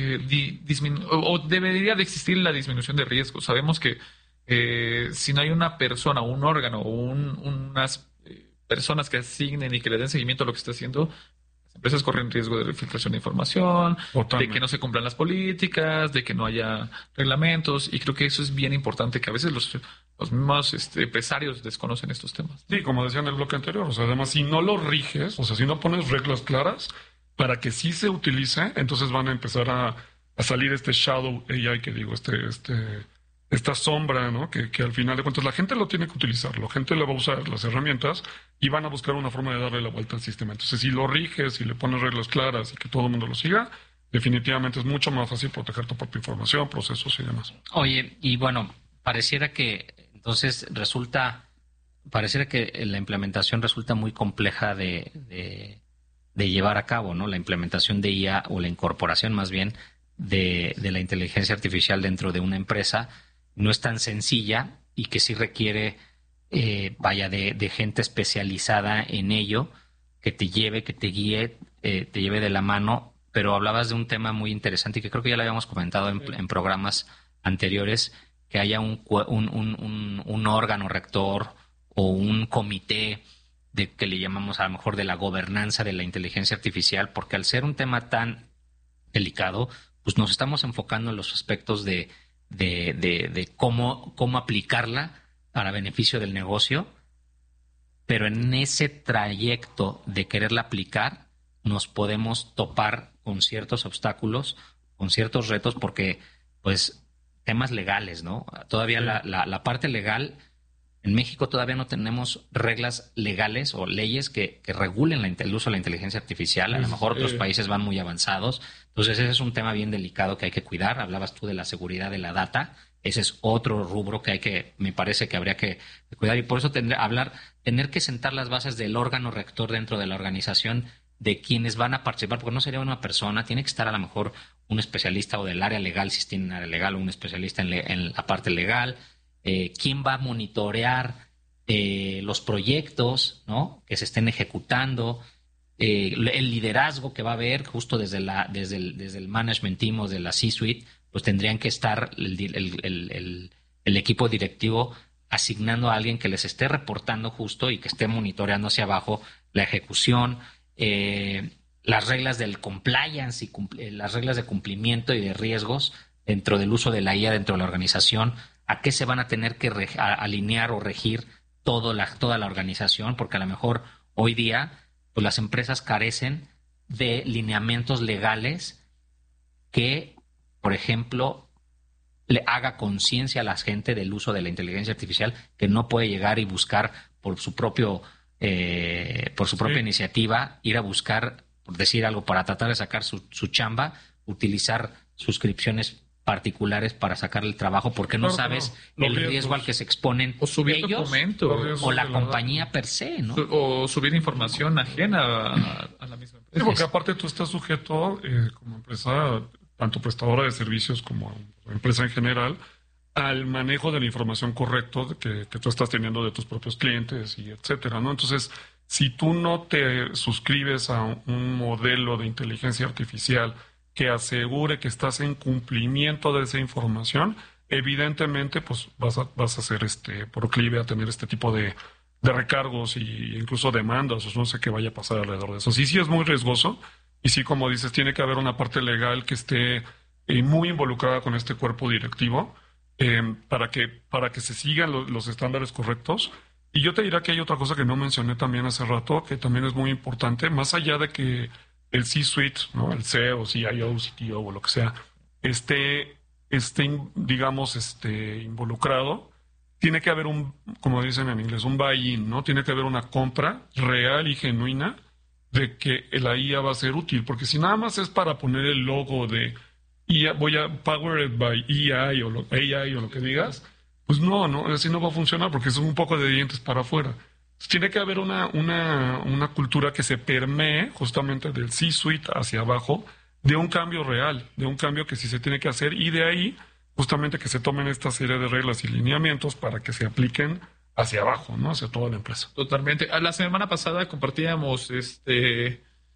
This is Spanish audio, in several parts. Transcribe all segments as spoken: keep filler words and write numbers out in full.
eh, di, disminu- o, o debería de existir la disminución de riesgos. Sabemos que eh, si no hay una persona, un órgano o un, unas eh, personas que asignen y que le den seguimiento a lo que está haciendo, las empresas corren riesgo de filtración de información, Totalmente. de que no se cumplan las políticas, de que no haya reglamentos, y creo que eso es bien importante, que a veces los, los mismos este, empresarios desconocen estos temas. Sí, como decía en el bloque anterior, o sea, además, si no lo riges, o sea, si no pones reglas claras para que sí se utilice, entonces van a empezar a, a salir este shadow A I que digo, este, este, esta sombra, ¿no? Que, que al final de cuentas la gente lo tiene que utilizar, la gente le va a usar las herramientas y van a buscar una forma de darle la vuelta al sistema. Entonces, si lo riges, si le pones reglas claras y que todo el mundo lo siga, definitivamente es mucho más fácil proteger tu propia información, procesos y demás. Oye, y bueno, pareciera que entonces resulta, pareciera que la implementación resulta muy compleja de, de, de llevar a cabo, ¿no? La implementación de I A o la incorporación más bien de, de la inteligencia artificial dentro de una empresa no es tan sencilla y que sí requiere, eh, vaya, de, de gente especializada en ello, que te lleve, que te guíe, eh, te lleve de la mano. Pero hablabas de un tema muy interesante y que creo que ya lo habíamos comentado en, en programas anteriores, que haya un, un, un, un órgano rector o un comité de que le llamamos a lo mejor de la gobernanza de la inteligencia artificial, porque al ser un tema tan delicado, pues nos estamos enfocando en los aspectos de, de, de, de cómo, cómo aplicarla para beneficio del negocio, pero en ese trayecto de quererla aplicar nos podemos topar con ciertos obstáculos, con ciertos retos, porque pues temas legales, ¿no? Todavía sí. la, la, la parte legal, en México todavía no tenemos reglas legales o leyes que, que regulen la, el uso de la inteligencia artificial. A lo mejor otros países van muy avanzados. Entonces ese es un tema bien delicado que hay que cuidar. Hablabas tú de la seguridad de la data. Ese es otro rubro que hay que, me parece que habría que cuidar. Y por eso tendré, hablar, tener que sentar las bases del órgano rector dentro de la organización, de quienes van a participar, porque no sería una persona, tiene que estar a lo mejor un especialista o del área legal, si tiene un área legal, o un especialista en, le, en la parte legal, eh, quién va a monitorear eh, los proyectos, ¿no?, que se estén ejecutando, eh, el liderazgo que va a haber justo desde la desde el, desde el management team o de la C-suite, pues tendrían que estar el, el, el, el, el equipo directivo asignando a alguien que les esté reportando justo y que esté monitoreando hacia abajo la ejecución, Eh, las reglas del compliance y cumpl- las reglas de cumplimiento y de riesgos dentro del uso de la I A dentro de la organización, a qué se van a tener que re- a, alinear o regir todo la, toda la organización, porque a lo mejor hoy día pues las empresas carecen de lineamientos legales que, por ejemplo, le haga conciencia a la gente del uso de la inteligencia artificial, que no puede llegar y buscar por su propio Eh, por su propia sí. iniciativa, ir a buscar, por decir algo, para tratar de sacar su, su chamba, utilizar suscripciones particulares para sacar el trabajo, porque no, no sabes no, el riesgos. riesgo al que se exponen o subir ellos o la compañía la per se, ¿no? O subir información ajena a, a la misma empresa. Sí, porque aparte tú estás sujeto, eh, como empresa, tanto prestadora de servicios como empresa en general, al manejo de la información correcto que, que tú estás teniendo de tus propios clientes y etcétera, ¿no? Entonces, si tú no te suscribes a un modelo de inteligencia artificial que asegure que estás en cumplimiento de esa información, evidentemente, pues vas a, vas a ser este proclive a tener este tipo de, de recargos e incluso demandas, o no sé qué vaya a pasar alrededor de eso. Sí, sí es muy riesgoso y sí, como dices, tiene que haber una parte legal que esté eh, muy involucrada con este cuerpo directivo, Eh, para que para que se sigan lo, los estándares correctos. Y yo te diría que hay otra cosa que no mencioné también hace rato, que también es muy importante, más allá de que el C-suite, ¿no?, el C E O, C I O, C T O o lo que sea, esté, esté digamos, este, involucrado, tiene que haber un, como dicen en inglés, un buy-in, ¿no? Tiene que haber una compra real y genuina de que la I A va a ser útil, porque si nada más es para poner el logo de y voy a Powered by E I o lo, A I o lo que digas, pues no, no, así no va a funcionar porque es un poco de dientes para afuera. Entonces, tiene que haber una, una, una cultura que se permee justamente del C-suite hacia abajo, de un cambio real, de un cambio que sí se tiene que hacer, y de ahí justamente que se tomen esta serie de reglas y lineamientos para que se apliquen hacia abajo, ¿no?, hacia toda la empresa. Totalmente. La semana pasada compartíamos este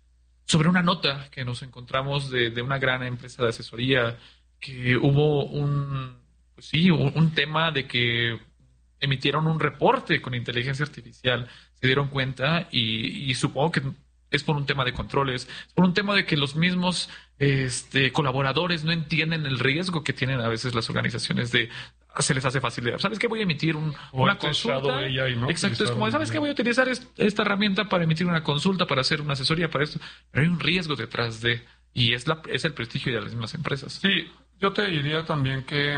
sobre una nota que nos encontramos de, de una gran empresa de asesoría, que hubo un, pues sí, un, un tema de que emitieron un reporte con inteligencia artificial, se dieron cuenta y, y supongo que es por un tema de controles, es por un tema de que los mismos este, colaboradores no entienden el riesgo que tienen a veces las organizaciones de se les hace fácil de, ¿sabes qué? Voy a emitir un, una consulta. A I, ¿no? Exacto, es como, ¿sabes qué? Voy a utilizar est- esta herramienta para emitir una consulta, para hacer una asesoría para esto. Pero hay un riesgo detrás de, y es, la, es el prestigio de las mismas empresas. Sí, yo te diría también que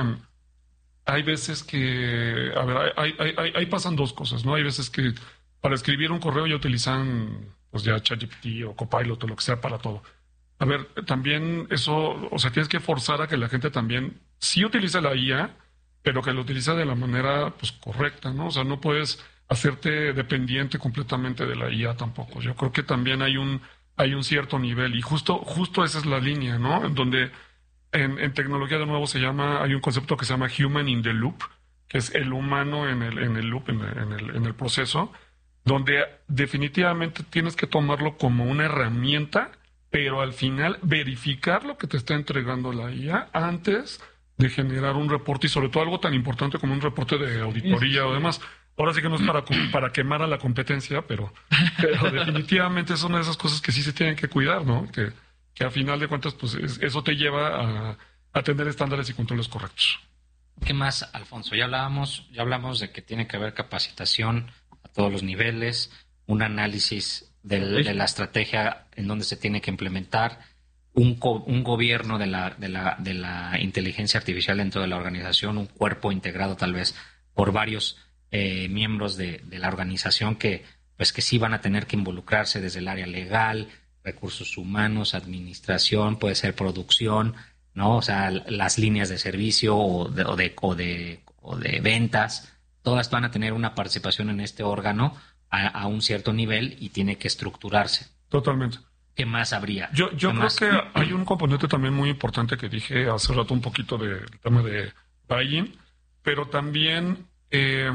hay veces que, a ver, hay, hay, hay, hay pasan dos cosas, ¿no? Hay veces que para escribir un correo ya utilizan, pues ya ChatGPT o Copilot o lo que sea para todo. A ver, también eso, o sea, tienes que forzar a que la gente también sí utilice la I A, pero que lo utiliza de la manera pues correcta, ¿no? O sea, no puedes hacerte dependiente completamente de la I A tampoco. Yo creo que también hay un hay un cierto nivel y justo justo esa es la línea, ¿no? En donde en, en tecnología de nuevo se llama, hay un concepto que se llama human in the loop, que es el humano en el en el loop, en el, en el, en el proceso, donde definitivamente tienes que tomarlo como una herramienta, pero al final verificar lo que te está entregando la I A antes de generar un reporte y sobre todo algo tan importante como un reporte de auditoría sí, sí. o demás. Ahora sí que no es para, para quemar a la competencia, pero, pero definitivamente son esas cosas que sí se tienen que cuidar, ¿no? Que, que a final de cuentas, pues es, eso te lleva a, a tener estándares y controles correctos. ¿Qué más, Alfonso? Ya hablábamos, ya hablamos de que tiene que haber capacitación a todos los niveles, un análisis del, de la estrategia en donde se tiene que implementar, Un, co- un gobierno de la, de, la, de la inteligencia artificial dentro de la organización, un cuerpo integrado tal vez por varios eh, miembros de, de la organización que, pues, que sí van a tener que involucrarse desde el área legal, recursos humanos, administración, puede ser producción, ¿no? O sea, las líneas de servicio o de, o de, o de, o de ventas, todas van a tener una participación en este órgano a, a un cierto nivel y tiene que estructurarse. Totalmente. ¿Qué más habría? Yo, yo creo más? que hay un componente también muy importante que dije hace rato un poquito del tema de buy-in, pero también eh,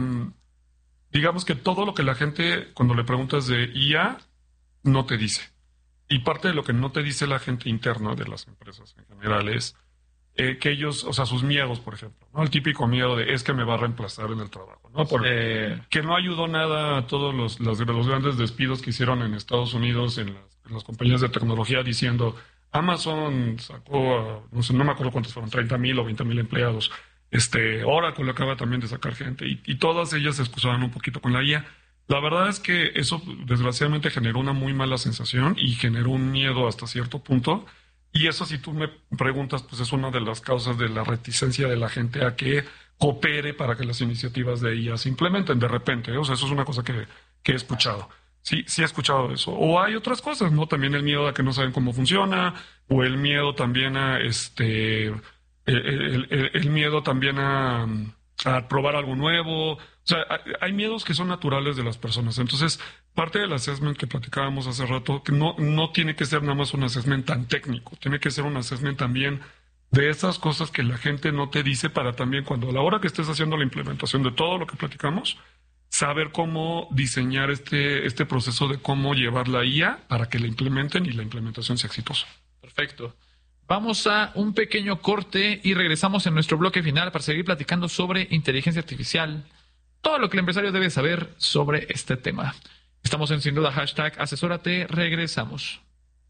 digamos que todo lo que la gente cuando le preguntas de I A no te dice. Y parte de lo que no te dice la gente interna de las empresas en general es eh, que ellos, o sea, sus miedos, por ejemplo, ¿no? El típico miedo de es que me va a reemplazar en el trabajo, ¿no? Por, eh, que no ayudó nada a todos los, los, los grandes despidos que hicieron en Estados Unidos en las, en las compañías de tecnología diciendo Amazon sacó, no sé, no me acuerdo cuántos fueron, treinta mil o veinte mil empleados. Este, Oracle acaba también de sacar gente y, y todas ellas se excusaban un poquito con la I A. La verdad es que eso desgraciadamente generó una muy mala sensación y generó un miedo hasta cierto punto. Y eso, si tú me preguntas, pues es una de las causas de la reticencia de la gente a que coopere para que las iniciativas de I A se implementen de repente, ¿eh? O sea, eso es una cosa que, que he escuchado. Sí, sí he escuchado eso. O hay otras cosas, ¿no? También el miedo a que no saben cómo funciona, o el miedo también a este, el, el, el, el miedo también a, a probar algo nuevo. O sea, hay miedos que son naturales de las personas. Entonces, parte del assessment que platicábamos hace rato, que no, no tiene que ser nada más un assessment tan técnico, tiene que ser un assessment también de esas cosas que la gente no te dice para también cuando a la hora que estés haciendo la implementación de todo lo que platicamos, saber cómo diseñar este, este proceso de cómo llevar la I A para que la implementen y la implementación sea exitosa. Perfecto. Vamos a un pequeño corte y regresamos en nuestro bloque final para seguir platicando sobre inteligencia artificial. Todo lo que el empresario debe saber sobre este tema. Estamos en Sin Duda hashtag Asesórate. Regresamos.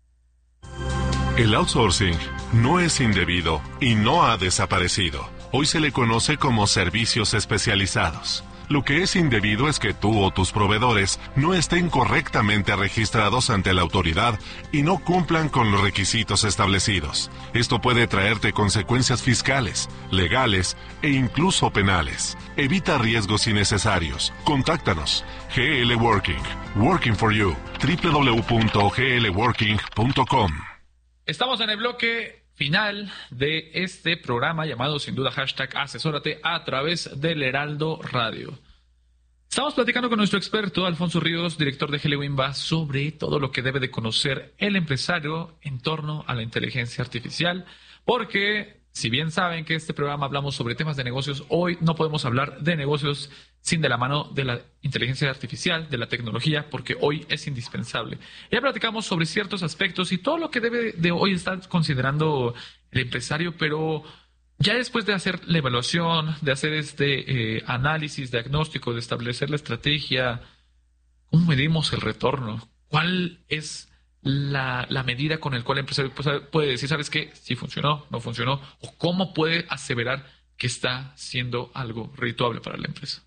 El outsourcing no es indebido y no ha desaparecido. Hoy se le conoce como servicios especializados. Lo que es indebido es que tú o tus proveedores no estén correctamente registrados ante la autoridad y no cumplan con los requisitos establecidos. Esto puede traerte consecuencias fiscales, legales e incluso penales. Evita riesgos innecesarios. Contáctanos. G L Working. Working for you. doble u doble u doble u punto g l working punto com. Estamos en el bloque final de este programa llamado Sin Duda hashtag Asesórate a través del Heraldo Radio. Estamos platicando con nuestro experto Alfonso Ríos, director de G L Wimba, sobre todo lo que debe de conocer el empresario en torno a la inteligencia artificial, porque si bien saben que este programa hablamos sobre temas de negocios, hoy no podemos hablar de negocios sin de la mano de la inteligencia artificial, de la tecnología, porque hoy es indispensable. Ya platicamos sobre ciertos aspectos y todo lo que debe de hoy estar considerando el empresario, pero ya después de hacer la evaluación, de hacer este eh, análisis, diagnóstico, de establecer la estrategia, ¿cómo medimos el retorno? ¿Cuál es La, la medida con la cual el empresario puede decir, ¿sabes qué? Si funcionó, no funcionó, o cómo puede aseverar que está siendo algo redituable para la empresa?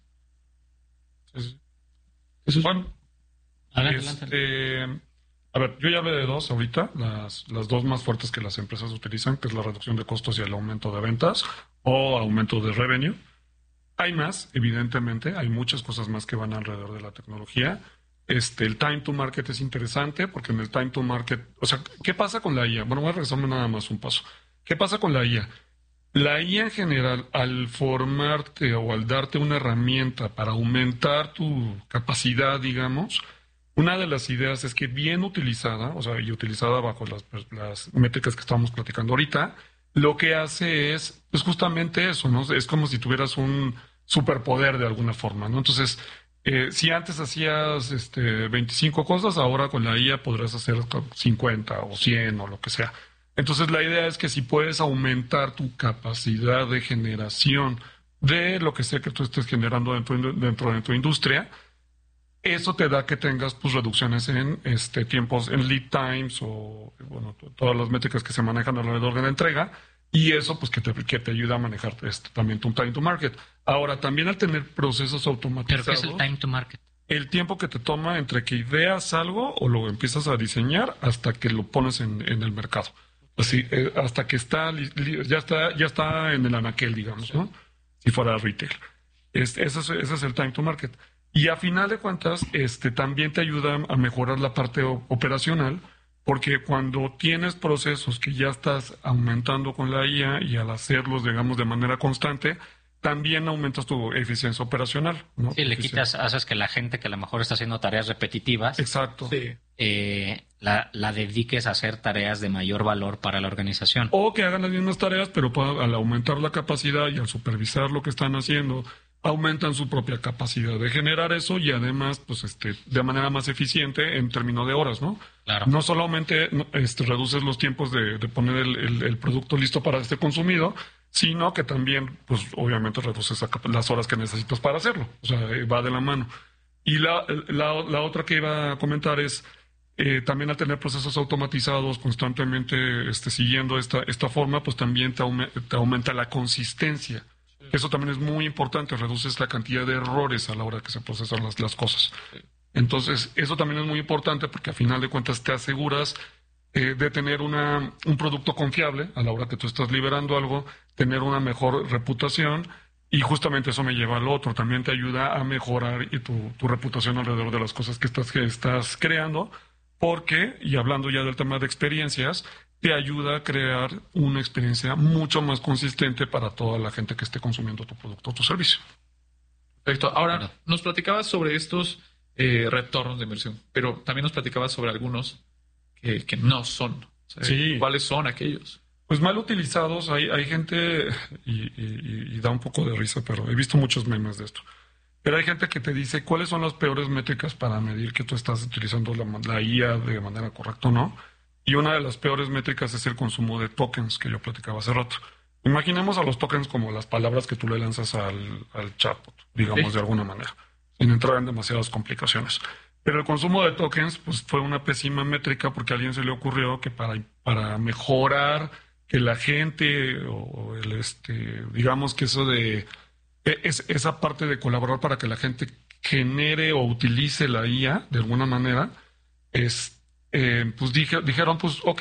Sí, sí. Juan, este, a ver, yo ya hablé de dos ahorita, las, las dos más fuertes que las empresas utilizan, que es la reducción de costos y el aumento de ventas o aumento de revenue. Hay más, evidentemente, hay muchas cosas más que van alrededor de la tecnología. Este, el time to market es interesante porque en el time to market, o sea, ¿qué pasa con la I A? Bueno, voy a regresarme nada más un paso. ¿Qué pasa con la I A? La I A en general, al formarte o al darte una herramienta para aumentar tu capacidad, digamos, una de las ideas es que bien utilizada, o sea, y utilizada bajo las, las métricas que estamos platicando ahorita, lo que hace es, pues justamente eso, ¿no? Es como si tuvieras un superpoder de alguna forma, ¿no? Entonces, Eh, si antes hacías este, veinticinco cosas, ahora con la I A podrás hacer cincuenta o cien o lo que sea. Entonces la idea es que si puedes aumentar tu capacidad de generación de lo que sea que tú estés generando dentro, dentro de tu industria, eso te da que tengas pues reducciones en este, tiempos, en lead times o bueno, todas las métricas que se manejan alrededor de la entrega. Y eso, pues, que te, que te ayuda a manejar este, también tu time to market. Ahora, también al tener procesos automatizados... ¿Pero qué es el time to market? El tiempo que te toma entre que ideas algo o lo empiezas a diseñar hasta que lo pones en, en el mercado. Así, eh, hasta que está, ya está ya está en el anaquel, digamos, ¿no? Si fuera retail. Este, ese, es, ese es el time to market. Y a final de cuentas, este, también te ayuda a mejorar la parte operacional, porque cuando tienes procesos que ya estás aumentando con la I A y al hacerlos, digamos, de manera constante, también aumentas tu eficiencia operacional, ¿no? Sí, le quitas, haces que la gente que a lo mejor está haciendo tareas repetitivas, exacto, sí. eh, la, la dediques a hacer tareas de mayor valor para la organización. O que hagan las mismas tareas, pero para, al aumentar la capacidad y al supervisar lo que están haciendo, aumentan su propia capacidad de generar eso y además, pues, este, de manera más eficiente en términos de horas, ¿no? Claro. No solamente este, reduces los tiempos de, de poner el, el, el producto listo para ser consumido, sino que también, pues, obviamente reduces las horas que necesitas para hacerlo. O sea, va de la mano. Y la, la, la otra que iba a comentar es, eh, también al tener procesos automatizados constantemente este, siguiendo esta, esta forma, pues también te, aume, te aumenta la consistencia. Eso también es muy importante, reduces la cantidad de errores a la hora que se procesan las, las cosas. Entonces, eso también es muy importante porque a final de cuentas te aseguras eh, de tener una, un producto confiable a la hora que tú estás liberando algo, tener una mejor reputación y justamente eso me lleva al otro. También te ayuda a mejorar y tu, tu reputación alrededor de las cosas que estás, que estás creando porque, y hablando ya del tema de experiencias, te ayuda a crear una experiencia mucho más consistente para toda la gente que esté consumiendo tu producto o tu servicio. Perfecto. Ahora, nos platicabas sobre estos eh, retornos de inversión, pero también nos platicabas sobre algunos que, que no son. O sea, sí. ¿Cuáles son aquellos? Pues mal utilizados, hay, hay gente, y, y, y da un poco de risa, pero he visto muchos memes de esto. Pero hay gente que te dice cuáles son las peores métricas para medir que tú estás utilizando la, la I A de manera correcta o no. Y una de las peores métricas es el consumo de tokens que yo platicaba hace rato. Imaginemos a los tokens como las palabras que tú le lanzas al, al chatbot, digamos, sí, de alguna manera, sin entrar en demasiadas complicaciones. Pero el consumo de tokens pues, fue una pésima métrica porque a alguien se le ocurrió que para, para mejorar que la gente, o el este, digamos que eso de es, esa parte de colaborar para que la gente genere o utilice la I A de alguna manera, es Eh, pues dije, dijeron, pues, ok,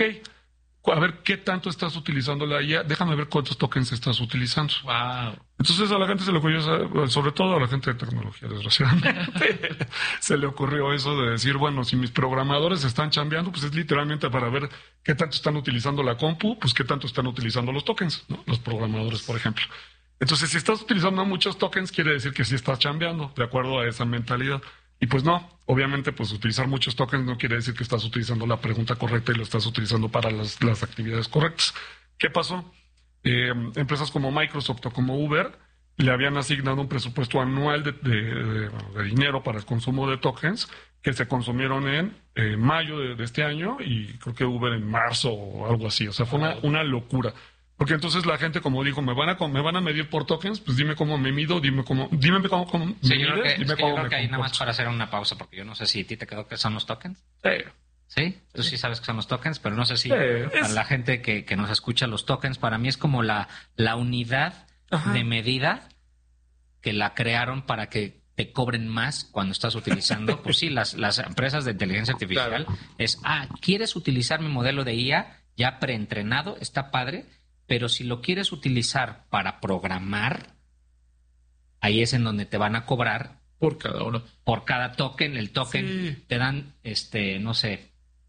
a ver qué tanto estás utilizando la I A, déjame ver cuántos tokens estás utilizando. Wow. Entonces a la gente se le ocurrió, sobre todo a la gente de tecnología, desgraciadamente, se le ocurrió eso de decir, bueno, si mis programadores están chambeando, pues es literalmente para ver qué tanto están utilizando la compu, pues qué tanto están utilizando los tokens, ¿no? Los programadores, por ejemplo. Entonces, si estás utilizando muchos tokens, quiere decir que sí estás chambeando, de acuerdo a esa mentalidad. Y pues no, obviamente pues utilizar muchos tokens no quiere decir que estás utilizando la pregunta correcta y lo estás utilizando para las, las actividades correctas. ¿Qué pasó? eh, empresas como Microsoft o como Uber le habían asignado un presupuesto anual de, de, de, de dinero para el consumo de tokens que se consumieron en eh, mayo de, de este año y creo que Uber en marzo o algo así. O sea, fue una, una locura. Porque entonces la gente, como dijo, me van a me van a medir por tokens, pues dime cómo me mido, dime cómo, dime cómo, cómo me sí, yo creo mides, que, dime es que cómo yo creo me que ahí nada más comporto. para hacer una pausa, porque yo no sé si a ti te quedó que son los tokens. Sí. Sí, tú sí sabes que son los tokens, pero no sé si Sí, para es- la gente que, que nos escucha, los tokens para mí es como la, la unidad Ajá. de medida que la crearon para que te cobren más cuando estás utilizando. Pues sí, las, las empresas de inteligencia artificial Claro. es, ah, ¿quieres utilizar mi modelo de I A ya preentrenado? Está padre, pero si lo quieres utilizar para programar, ahí es en donde te van a cobrar Por cada uno. por cada token. El token Sí. te dan, este, no sé,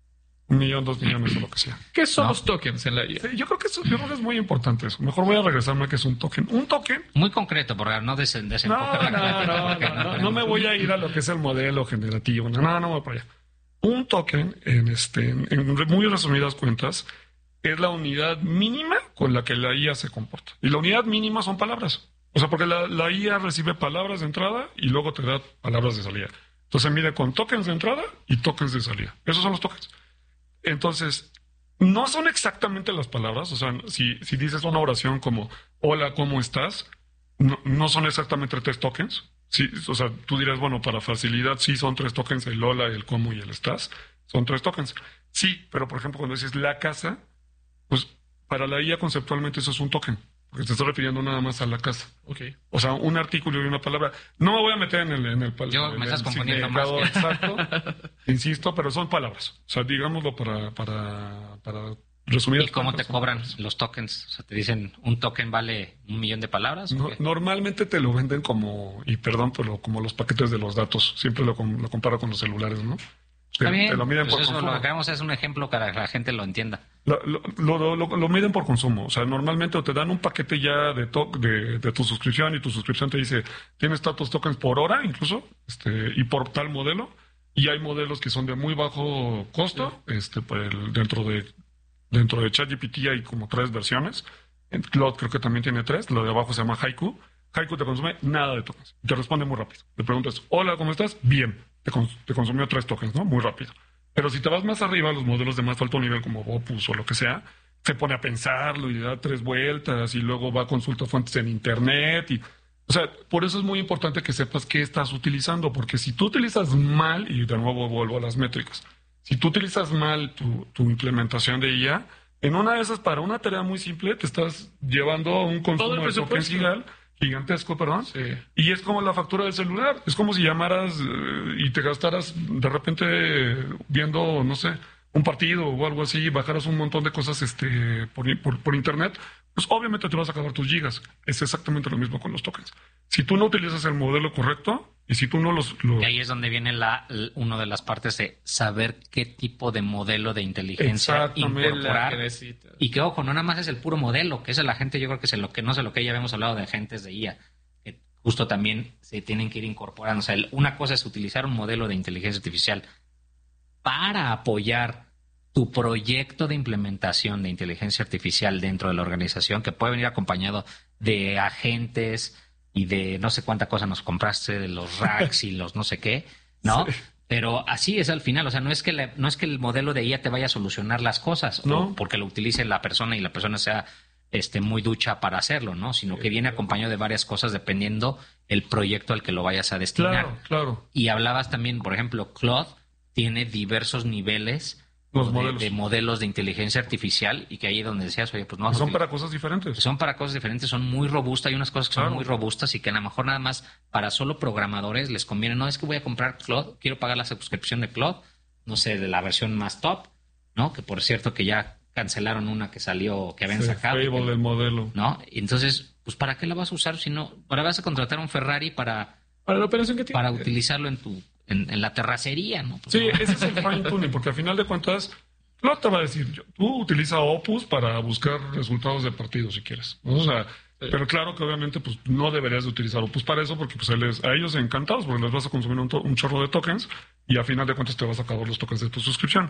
Un millón, dos millones o lo que sea. ¿Qué son No. los tokens en la I A? Sí, yo creo que eso, yo creo que es muy importante eso. Mejor voy a regresarme a que es un token. Un token. muy concreto, porque no des No, desenfocar no, la no, plática, no, porque no, no tenemos- me voy a ir a lo que es el modelo generativo. No, no, no voy para allá. Un token, en este, en, en muy resumidas cuentas, es la unidad mínima con la que la I A se comporta. Y la unidad mínima son palabras. O sea, porque la, la I A recibe palabras de entrada y luego te da palabras de salida. Entonces mide con tokens de entrada y tokens de salida. Esos son los tokens. Entonces, no son exactamente las palabras. O sea, si, si dices una oración como hola, ¿cómo estás? No, no son exactamente tres tokens. Sí, o sea, tú dirás, bueno, para facilidad sí son tres tokens, el hola, el cómo y el estás. Son tres tokens. Sí, pero por ejemplo, cuando dices la casa, pues para la I A conceptualmente eso es un token, porque te estás refiriendo nada más a la casa. Ok. O sea, un artículo y una palabra. No me voy a meter en el... En el pal- Yo, en me el estás confundiendo más significado que- exacto. Insisto, pero son palabras. O sea, digámoslo para, para, para resumir. ¿Y cómo te cobran los tokens? O sea, te dicen, ¿un token vale un millón de palabras? ¿o No- qué? normalmente te lo venden como, y perdón, pero como los paquetes de los datos. Siempre lo, com- lo comparo con los celulares, ¿no? Te, Está bien, te lo miden pues por eso consumo. lo que hagamos es un ejemplo para que la gente lo entienda. Lo, lo, lo, lo- lo miden por consumo. O sea, normalmente te dan un paquete ya de, to- de, de tu suscripción y tu suscripción te dice, tienes tantos tokens por hora incluso, este, y por tal modelo. Y hay modelos que son de muy bajo costo, este, por el- dentro de dentro de ChatGPT hay como tres versiones. En Claude creo que también tiene tres. Lo de abajo se llama Haiku. Haiku te consume nada de tokens. Te responde muy rápido. Le preguntas, hola, ¿cómo estás? Bien. Te, cons- te consumió tres tokens, ¿no? Muy rápido. Pero si te vas más arriba, los modelos de más alto nivel como Opus o lo que sea, se pone a pensarlo y le da tres vueltas y luego va a consultar fuentes en internet. Y, o sea, por eso es muy importante que sepas qué estás utilizando, porque si tú utilizas mal, y de nuevo vuelvo a las métricas, si tú utilizas mal tu, tu implementación de I A, en una de esas, para una tarea muy simple, te estás llevando a un Todo consumo el de tokens presupuesto. gigal- gigantesco, perdón. Sí. Y es como la factura del celular. Es como si llamaras eh, y te gastaras de repente eh, viendo, no sé, un partido o algo así, y bajaras un montón de cosas este, por, por, por internet. Pues obviamente te vas a acabar tus gigas. Es exactamente lo mismo con los tokens. Si tú no utilizas el modelo correcto y si tú no los... los- Y ahí es donde viene la, una de las partes de saber qué tipo de modelo de inteligencia Exactamente. Es la incorporar. que necesita. Y que, ojo, no nada más es el puro modelo, que es la gente, yo creo que es lo que no sé lo que ya habíamos hablado de agentes de I A, que justo también se tienen que ir incorporando. O sea, el- una cosa es utilizar un modelo de inteligencia artificial para apoyar tu proyecto de implementación de inteligencia artificial dentro de la organización, que puede venir acompañado de agentes y de no sé cuánta cosa nos compraste, de los racks y los no sé qué, ¿no? Sí. Pero así es al final, o sea, no es que la- no es que el modelo de I A te vaya a solucionar las cosas, No. o porque lo utilice la persona y la persona sea este muy ducha para hacerlo, ¿no? Sino que viene acompañado de varias cosas dependiendo el proyecto al que lo vayas a destinar. Claro, claro. Y hablabas también, por ejemplo, Claude tiene diversos niveles Los de, modelos. de modelos de inteligencia artificial y que ahí es donde decías, oye, pues no vas a Son utilizar- para cosas diferentes. son para cosas diferentes, son muy robustas, hay unas cosas que son Claro. muy robustas y que a lo mejor nada más para solo programadores les conviene, no es que voy a comprar Claude, quiero pagar la suscripción de Claude, no sé, de la versión más top, ¿no? Que por cierto que ya cancelaron una que salió, que habían Sí, sacado, y Fable que- del modelo. ¿no? Y entonces, pues ¿para qué la vas a usar si no? ¿Para vas a contratar un Ferrari para, Para la operación que tiene. para utilizarlo en tu en, en la terracería, ¿no? Pues, Sí, no. ese es el fine tuning, porque al final de cuentas, no te va a decir, yo, tú utiliza Opus para buscar resultados de partidos si quieres, ¿no? O sea, Sí. pero claro que obviamente pues no deberías de utilizar Opus para eso, porque pues a, les- a ellos encantados, porque les vas a consumir un, to- un chorro de tokens y al final de cuentas te vas a acabar los tokens de tu suscripción.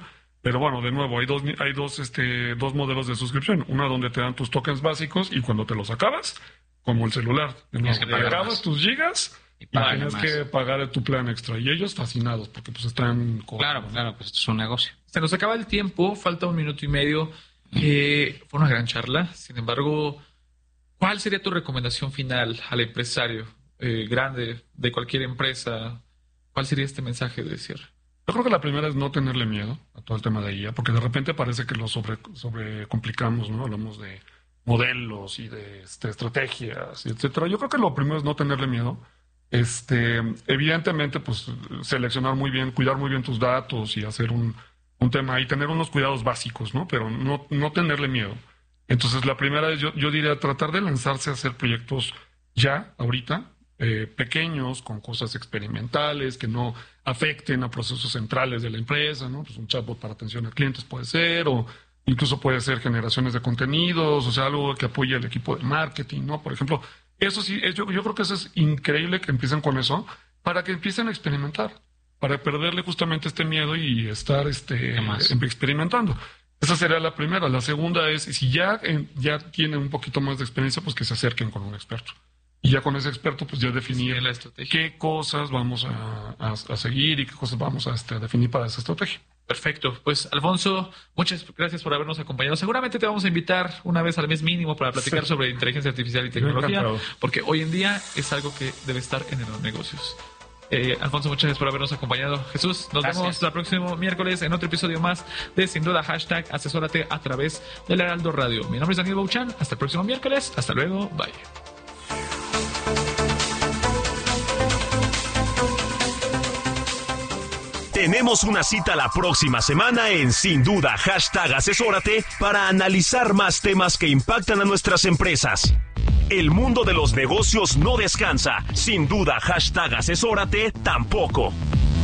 Pero bueno, de nuevo, hay dos, hay dos, este, dos modelos de suscripción. Una donde te dan tus tokens básicos y cuando te los acabas, como el celular, de nuevo, que te pagar acabas más. tus gigas Y y pagan tienes más. que pagar tu plan extra. Y ellos fascinados porque pues están... con- Claro, claro, pues esto es un negocio. Se nos acaba el tiempo, falta un minuto y medio. Eh, fue una gran charla. Sin embargo, ¿cuál sería tu recomendación final al empresario eh, grande de cualquier empresa? ¿Cuál sería este mensaje de cierre? Yo creo que la primera es no tenerle miedo a todo el tema de I A, porque de repente parece que lo sobre, sobre complicamos, ¿no? Hablamos de modelos y de este, estrategias, etcétera. Yo creo que lo primero es no tenerle miedo. Este, evidentemente, pues seleccionar muy bien, cuidar muy bien tus datos y hacer un, un tema y tener unos cuidados básicos, ¿no? Pero no, no tenerle miedo. Entonces, la primera es, yo, yo diría, tratar de lanzarse a hacer proyectos ya, ahorita, eh, pequeños, con cosas experimentales, que no afecten a procesos centrales de la empresa, ¿no? Pues un chatbot para atención a clientes puede ser, o incluso puede ser generaciones de contenidos, o sea, algo que apoye al equipo de marketing, ¿no? Por ejemplo, eso sí, es- yo, yo creo que eso es increíble que empiecen con eso, para que empiecen a experimentar, para perderle justamente este miedo y estar este, ¿Qué más? em- experimentando. Esa sería la primera. La segunda es, si ya, eh, ya tienen un poquito más de experiencia, pues que se acerquen con un experto. Y ya con ese experto, pues ya definir Sí, la estrategia. qué cosas vamos a, a- a seguir y qué cosas vamos a, este, a definir para esa estrategia. Perfecto. Pues, Alfonso, muchas gracias por habernos acompañado. Seguramente te vamos a invitar una vez al mes mínimo para platicar Sí. sobre inteligencia artificial y tecnología, encantado. porque hoy en día es algo que debe estar en los negocios. Eh, Alfonso, muchas gracias por habernos acompañado. Jesús, nos Gracias. vemos el próximo miércoles en otro episodio más de Sin Duda Hashtag Asesórate a través del Heraldo Radio. Mi nombre es Daniel Bouchan. Hasta el próximo miércoles. Hasta luego. Bye. Tenemos una cita la próxima semana en Sin Duda Hashtag Asesórate para analizar más temas que impactan a nuestras empresas. El mundo de los negocios no descansa. Sin Duda Hashtag Asesórate tampoco.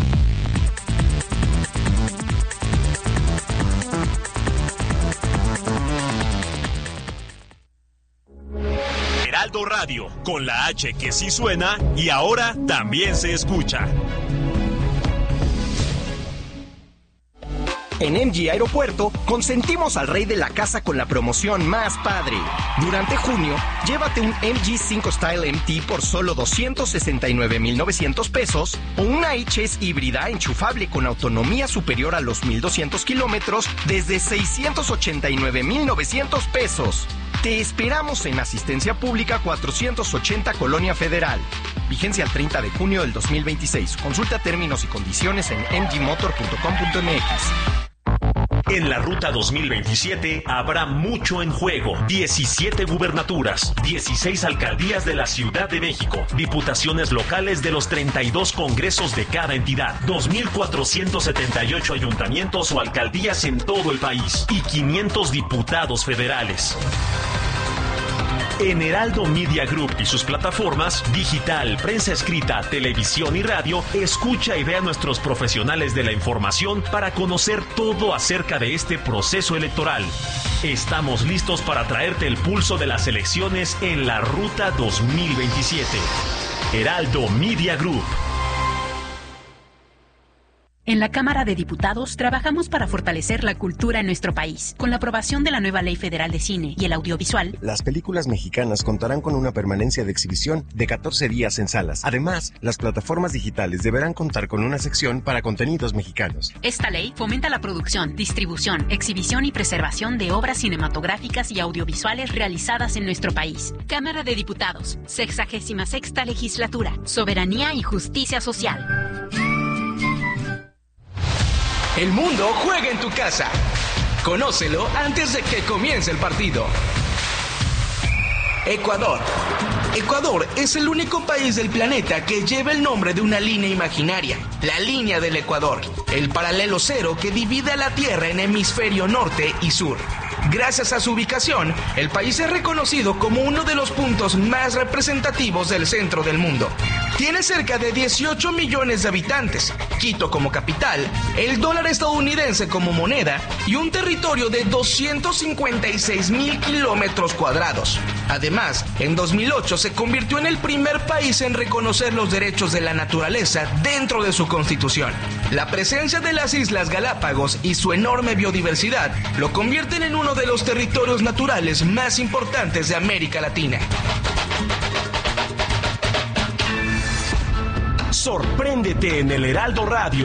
Heraldo Radio, con la H que sí suena y ahora también se escucha. En M G Aeropuerto consentimos al rey de la casa con la promoción más padre. Durante junio, llévate un M G cinco Style M T por solo doscientos sesenta y nueve mil novecientos pesos o una H S híbrida enchufable con autonomía superior a los mil doscientos kilómetros desde seiscientos ochenta y nueve mil novecientos pesos. Te esperamos en Asistencia Pública cuatrocientos ochenta Colonia Federal. Vigencia el treinta de junio del dos mil veintiséis. Consulta términos y condiciones en m g motor punto com punto m x. En la Ruta dos mil veintisiete habrá mucho en juego. diecisiete gubernaturas, dieciséis alcaldías de la Ciudad de México, diputaciones locales de los treinta y dos congresos de cada entidad, dos mil cuatrocientos setenta y ocho ayuntamientos o alcaldías en todo el país y quinientos diputados federales. En Heraldo Media Group y sus plataformas, digital, prensa escrita, televisión y radio, escucha y ve a nuestros profesionales de la información para conocer todo acerca de este proceso electoral. Estamos listos para traerte el pulso de las elecciones en la Ruta dos mil veintisiete. Heraldo Media Group. En la Cámara de Diputados trabajamos para fortalecer la cultura en nuestro país. Con la aprobación de la nueva Ley Federal de Cine y el Audiovisual, las películas mexicanas contarán con una permanencia de exhibición de catorce días en salas. Además, las plataformas digitales deberán contar con una sección para contenidos mexicanos. esta ley fomenta la producción, distribución, exhibición y preservación de obras cinematográficas y audiovisuales realizadas en nuestro país. Cámara de Diputados, sexagésima sexta Legislatura, Soberanía y Justicia Social. El mundo juega en tu casa. Conócelo antes de que comience el partido. Ecuador. Ecuador es el único país del planeta que lleva el nombre de una línea imaginaria, la línea del Ecuador, el paralelo cero que divide a la Tierra en hemisferio norte y sur. Gracias a su ubicación, el país es reconocido como uno de los puntos más representativos del centro del mundo. Tiene cerca de dieciocho millones de habitantes, Quito como capital, el dólar estadounidense como moneda y un territorio de doscientos cincuenta y seis mil kilómetros cuadrados. Además, en dos mil ocho se convirtió en el primer país en reconocer los derechos de la naturaleza dentro de su constitución. La presencia de las Islas Galápagos y su enorme biodiversidad lo convierten en uno de los territorios naturales más importantes de América Latina. Sorpréndete en el Heraldo Radio.